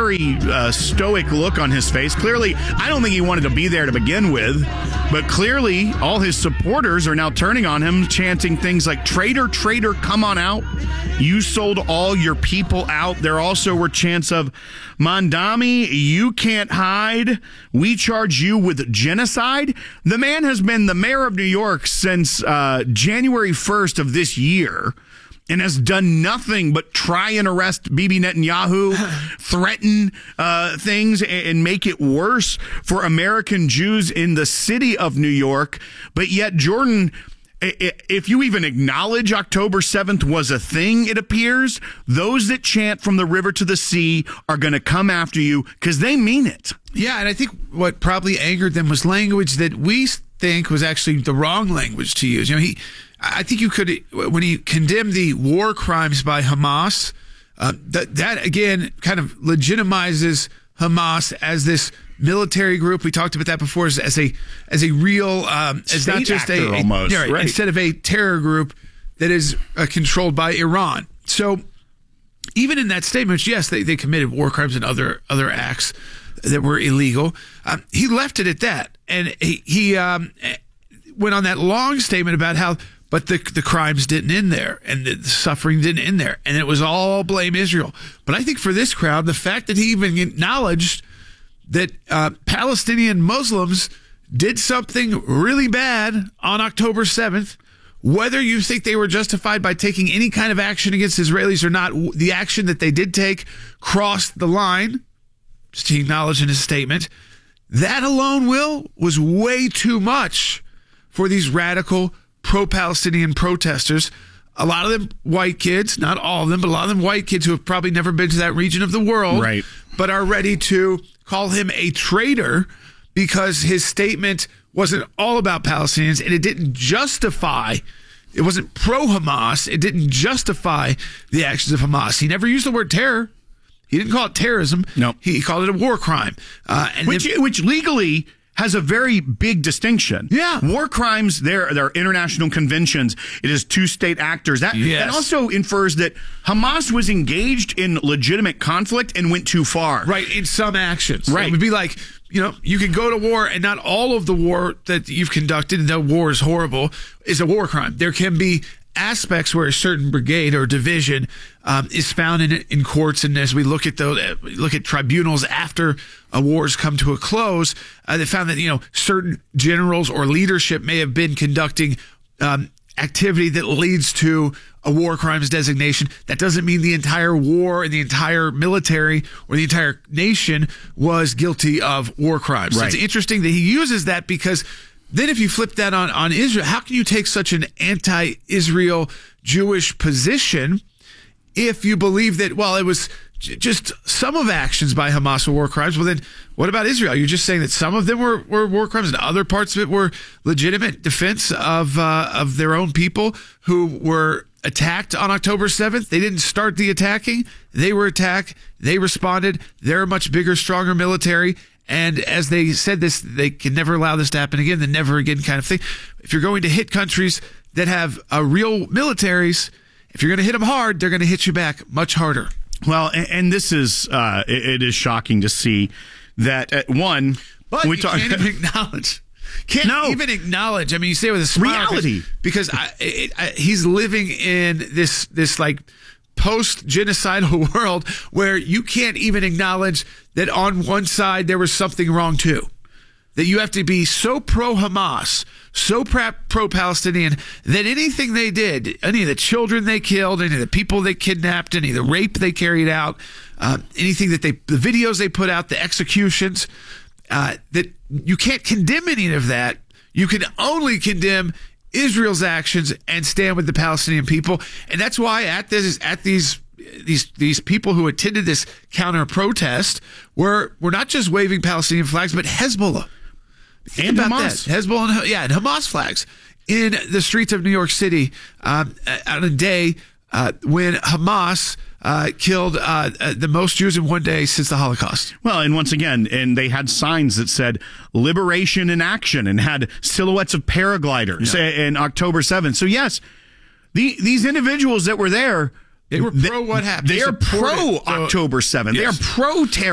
very stoic look on his face. Clearly, I don't think he wanted to be there to begin with, but clearly all his supporters are now turning on him, chanting things like, "Traitor, traitor, come on out. You sold all your people out." There also were chants of, "Mandami, you can't hide. We charge you with genocide." The man has been the mayor of New York since January 1st of this year, and has done nothing but try and arrest Bibi Netanyahu, threaten things, and make it worse for American Jews in the city of New York. But yet, Jordan, if you even acknowledge October 7th was a thing, it appears, those that chant from the river to the sea are going to come after you because they mean it. Yeah, and I think what probably angered them was language that we think was actually the wrong language to use. I think you could, when he condemned the war crimes by Hamas, that again kind of legitimizes Hamas as this military group. We talked about that before as a real, as not just almost, right. Instead of a terror group that is controlled by Iran. So even in that statement, yes, they committed war crimes and other acts that were illegal. He left it at that, and he went on that long statement about how. But the crimes didn't end there, and the suffering didn't end there, and it was all blame Israel. But I think for this crowd, the fact that he even acknowledged that Palestinian Muslims did something really bad on October 7th, whether you think they were justified by taking any kind of action against Israelis or not, the action that they did take crossed the line, just he acknowledged in his statement, that alone, was way too much for these radical pro-Palestinian protesters, a lot of them white kids, not all of them, but a lot of them white kids who have probably never been to that region of the world, right, but are ready to call him a traitor because his statement wasn't all about Palestinians and it didn't justify, it wasn't pro-Hamas, it didn't justify the actions of Hamas. He never used the word terror. He didn't call it terrorism. No. He called it a war crime. Which legally has a very big distinction. Yeah. War crimes, they're international conventions. It is two state actors. That also infers that Hamas was engaged in legitimate conflict and went too far. Right, in some actions. Right. It would be like, you can go to war and not all of the war that you've conducted, and though war is horrible, is a war crime. There can be aspects where a certain brigade or division is found in courts, and as we look at tribunals after wars come to a close, they found that certain generals or leadership may have been conducting activity that leads to a war crimes designation. That doesn't mean the entire war and the entire military or the entire nation was guilty of war crimes. Right. So it's interesting that he uses that because then if you flip that on Israel, how can you take such an anti-Israel Jewish position if you believe that, well, it was just some of actions by Hamas were war crimes? Well, then what about Israel? You're just saying that some of them were war crimes and other parts of it were legitimate defense of their own people who were attacked on October 7th. They didn't start the attacking. They were attacked. They responded. They're a much bigger, stronger military. And as they said this, they can never allow this to happen again, the never again kind of thing. If you're going to hit countries that have real militaries, if you're going to hit them hard, they're going to hit you back much harder. Well, and this is, it is shocking to see that, one, but you can't even acknowledge. Even acknowledge. I mean, you say it with a smile. Reality. Because he's living in this like post-genocidal world where you can't even acknowledge that on one side there was something wrong too. That you have to be so pro-Hamas, so pro-Palestinian, that anything they did, any of the children they killed, any of the people they kidnapped, any of the rape they carried out, anything that the videos they put out, the executions, that you can't condemn any of that. You can only condemn Israel's actions and stand with the Palestinian people. And that's why at these people who attended this counter protest were not just waving Palestinian flags, but Hezbollah. And Hamas. Hezbollah and Hamas flags in the streets of New York City on a day when Hamas killed the most Jews in one day since the Holocaust. Well, and once again, and they had signs that said "Liberation in Action" and had silhouettes of paragliders in October 7th. So yes, these individuals that were there, they were pro what happened. They are pro October 7th. Yes. They are pro terror.